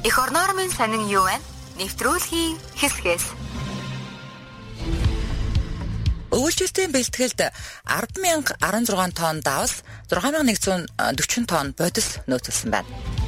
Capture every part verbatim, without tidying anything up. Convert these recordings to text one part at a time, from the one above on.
Эх орноор минь сонин юу вэ? Нэвтрүүлгийн хэсгээс. Өвөлжилтийн бэлтгэлд арван мянга арван зургаан тонн давс, зургаан мянга нэгдүгээр дөрвөн тонн бодис нөөцөлсөн байна.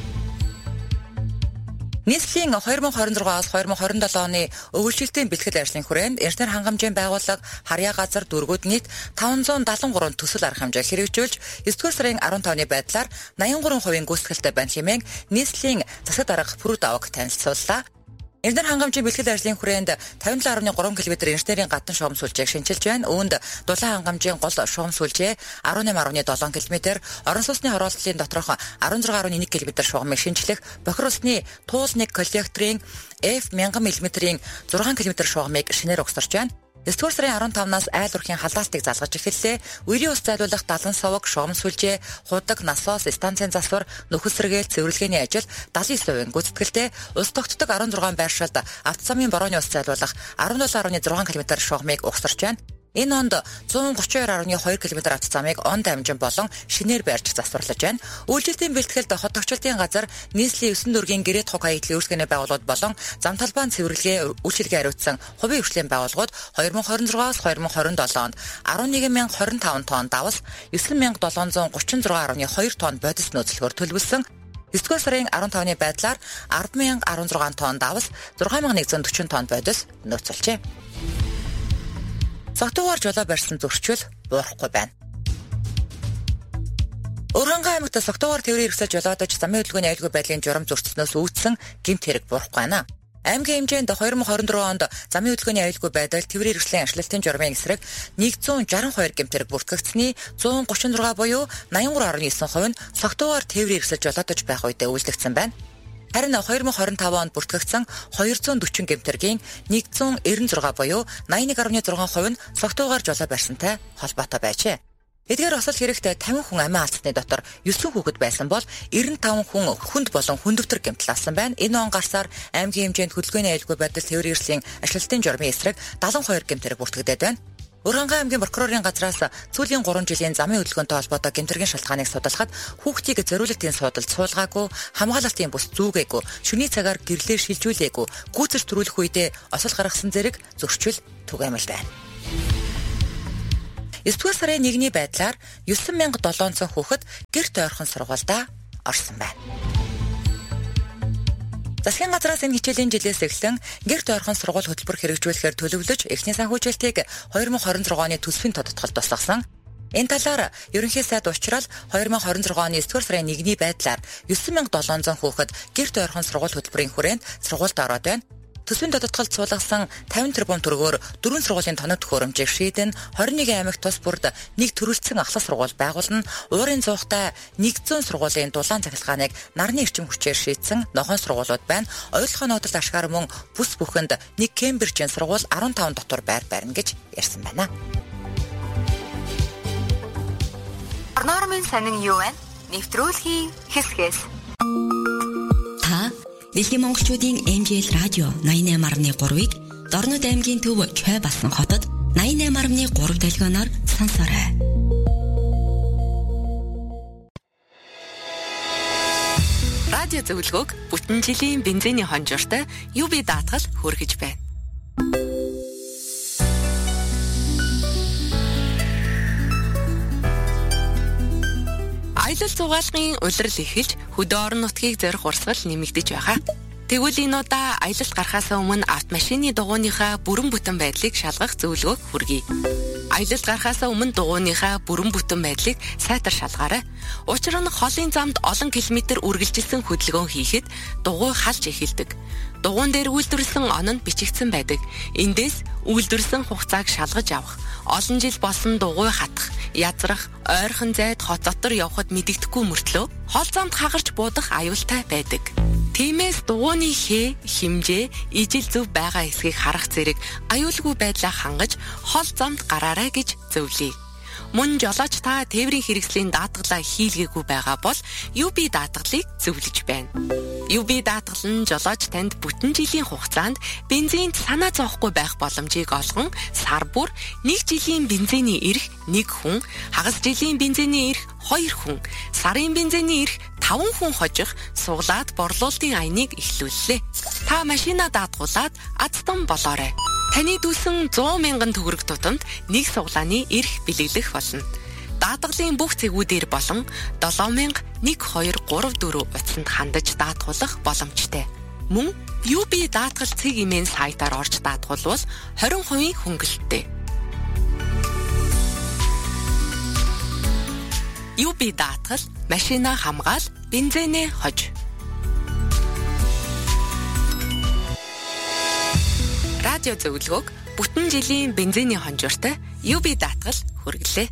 Нийслэлийн хоёр мың хорин зургаас хоёр мың хорин долоо оны өвөлжилтийн бэлтгэл ажлын хүрээнд инженер хангамжийн байгууллага харьяа газар дүргүүд нийт таван зуун даатан гурван төсөл арга хэмжээ хэрэгжүүлж есдүгээр сарын арван тавны байдлаар найман гурван хувийн гүйцэтгэлтэй байна хэмээн нийслэлийн засаг дарга Пүрэв Даваг танилцууллаа. Инженер хангамжийн бэлтгэл ажлын хүрээнд тавин долоо гаруй гурван километр инженерийн гадна шугам сүлжээг шинжилж байна. Үүнд дулаан хангамжийн гол шугам сүлжээ арван найман гаруй долоо километр, орон сууцны хорооллын доторх арван зургаан гаруй нэг километр шугамыг шинжлэх, бохир усны туул нэг коллекторын эф мянган миллиметрийн зургаан километр шугамыг шинээр угсарч байна. есдүгээр сарын арван тавнаас айл урхийн халаалтыг залгаж эхэллээ. Үерийн ус зайлуулах далан совог, шугам сүлжээ, худаг, насос, станцын засвар, нөхөс сэргээл цэвэрлэгээний ажил даалын хувийн гүйцэтгэлтэй ус тогтдог арван зургаан байршилд автозамын борооны ус зайлуулах арван долоо гаруй зургаан километр шугамыг угсарч байна. Энэ онд зуун гучин хоёр гаруй хоёр километр автозамыг он дамжин болон шинээр барьж засварлаж байна. Үйлчлэлтийн бэлтгэлд хотогчлтын газар нийслэлийн өсөн дүүргийн гэрээт хуг хаягдлын үйлчлэгээний байгууллагууд болон зам талбайн цэвэрлэгээ үйлчлэгээ хариуцсан хувийн хөгжлийн байгууллагууд хоёр мың хорин зургаас хоёр мың хорин долоо онд арван нэг мянга хорин таван тонн давс, девять мянга долоон зуун гучин зургаан гаруй хоёр тонн бодис нөөцлөхөөр төлөвлөсөн. есдүгээр сарын арван тавны байдлаар арван мянга арван зургаан тонн давс, зургаан мянга нэгдүгээр дөрвөн тонн бодис нөөцөлжээ. Согтуугаар жолоо барьсан зөрчил буурахгүй байна. Өргөнгөн аймагт согтуугаар тээврийн хэрэгсэл жолоодож замын хөдөлгөөний аюулгүй байдлын журам зөрчснөөс үүдсэн гэмт хэрэг буурахгүй байна. Аймгийн хэмжээнд хоёр мың хорин дөрвөн онд замын хөдөлгөөний аюулгүй байдал тээврийн хэрэгслийн ашлалтын журмын эсрэг нэгдүгээр шестьдесят хоёр гэмт хэрэг бүртгэгдсэний зуун гучин зургаан буюу найман гурван гаруй девять хувь нь согтуугаар тээврийн хэрэгсэл жолоодож байх үедээ үйлдэгдсэн байна. Харин хоёр мың хорин таван онд бүртгэгдсэн двести сорок гэмтэргийн нэгдүгээр девяносто шесть буюу найман нэг гаруй зургаан хувь нь согтуугаар жолоо барьсантай холбоотой байжээ. Эдгээр осол хэрэгт тавин хүн амиа алдсны дотор девять хүүхэд байсан бол девяносто таван хүн хүнд болон хүндөвтөр гэмтэл авсан байна. Энэ он гарсаар аймгийн хэмжээнд хөдөлгөөний аюулгүй байдал тээврийн хэрэгслийн ашлалтын журмын эсрэг даатан хоёр гэмтэрэг бүртгэгдээд байна. Өргөнгөн аймгийн прокурорын газраас сүүлийн гурван жилийн замын хөдөлгөөнтэй холбоотой гэмтэргийн шалтгааныг судлахад хүүхдийг зориулалтын суудалд суулгаагүй, хамгаалалтын бус зүүгээгүй, шөнийн цагаар гэрлээ шилжүүлээгүй, гүйцэж төрүүлэх үедээ осол гаргасан зэрэг зөрчил түгээмэл байна. есдүгээр сарын нэгний байдлаар девять мянга долоон цоо хүүхэд гэрт ойрхон сургуультай орсон байна. Засгийн газраас энэ хичээлийн жилээс эхлэн гэрт ойрхон сургууль хөтөлбөр хэрэгжүүлэхээр төлөвлөж эхний санхүүжилтийг хоёр мың хорин зургаан оны төсвийн тодтголд тусгасан. Энэ талаар ерөнхий сайд уучрал хоёр мың хорин зургаан оны есдүгээр сарын нэгний байдлаар девять мянга долоон цоо хүүхэд гэрт ойрхон сургууль хөтөлбөрийн хүрээнд сургуульд ороод байна. Төсвийн тодтголд суулгасан тавин тэрбум төгрөгөөр дөрвөн сургуулийн тоног төхөөрөмжийг шийдэн двадцать нэг аймагт тус бүрд нэг төрөлцсөн ахлах сургууль байгуулна. Уурын зуухтай нэгдсэн сургуулийн дулаан цахилгааныг нарны эрчим хүчээр шийдсэн нохойн сургуулиуд байна. Ойлгохын нотолд ашгаар мөн бүс бүхэнд нэг Кембрижийн сургууль арван таван дотор байр барина гэж ярьсан байна. Орнормын сонин юу вэ? Нэвтрүүлгийн хэсгээс. Та Дэлхийн монголчуудын эм жи эл радио ninety-eight point three-ыг Дорнод аймгийн төв Чой басан хотод ninety-eight point three дэлгөөнөөр сонсоорой. Радио зөвлөгөөг бүтэн жилийн бензиний хонжоортой ю би даатгал хүргэж байна. Аялал зугаалгын улирал эхэлж хөдөө орон нутгийг зорих урсгал нэмэгдэж байгаа. Тэгвэл энэ удаа аялалд гарахаас өмнө автомашины дугуйныхаа бүрэн бүтэн байдлыг шалгах зөвлөгөөг хүргэе. Аялалд гарахаас өмнө дугуйныхаа бүрэн бүтэн байдлыг сайтар шалгаарай. Учир нь холын замд олон километр үргэлжилсэн хөдөлгөөн хийхэд дугуй халж эхэлдэг. Дугуйн дээр үйлдвэрлэсэн он нь бичигдсэн байдаг. Эндээс үйлдвэрлэсэн хугацааг шалгаж авах, олон жил болсон дугуй хатах, язрах, ойрхон зайд хот дотор явхад мэдэгдэхгүй мөртлөө хол замд хагарч буудах аюултай байдаг. Тиймээс дугуйны хээ, хэмжээ, ижил зөв байгаа эсхийг харах зэрэг аюулгүй байдлаа хангаж хол замд гараарай гэж зөвлөе. Мөн жолооч та тээврийн хэрэгслийн даатгалаа хийлгээгүй байгаа бол ю би даатгалыг зөвлөж байна. ю би даатгал нь жолооч танд бүтэн жилийн хугацаанд бензинд санаа зовхгүй байх боломжийг олгон сар бүр нэг жилийн бензиний эрх нэг хүн, хагас жилийн бензиний эрх хоёр хүн, сарын бензиний эрх таван хүн хожих суглаад борлуулалтын аяныг эхлүүллээ. Та машина даатгуулад азтан болоорой. Таны дүүсэн сто мянган төгрөг тутамд нэг суглааны эрх бэлэглэх болно. Даатгалын бүх цэгүүдээр болон долоо мянга нэг хоёр гурав дөрөв утсанд хандаж даатгуулах боломжтой. Мөн ю би даатгал цэг имэн сайтаар орж даатгуулвал двадцать процент хөнгөлөлттэй. ю би даатгал машина хамгаал, бензинээ хож. Радио зөвлөгөөг бүтэн жилийн бензиний хонжоортой ю би даатгал хүргэлээ.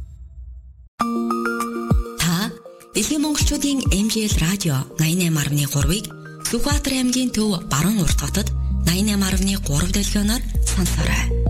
Та Дэлхийн монголчуудын эм жи эл радио ninety-eight point three-ыг Сүхбаатар аймгийн төв Баруун урт хотод ninety-eight point three долгионоор сонсоорой.